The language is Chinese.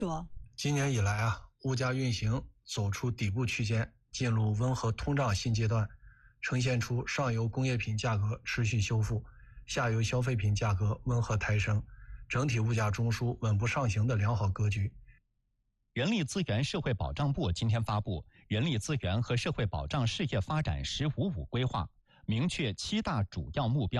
多。 今年以来物价运行走出底部区间，进入温和通胀新阶段，呈现出上游工业品价格持续修复，下游消费品价格温和抬升，整体物价中枢稳步上行的良好格局。 人力资源社会保障部今天发布《人力资源和社会保障事业发展“十五五”规划》，明确7大主要目标。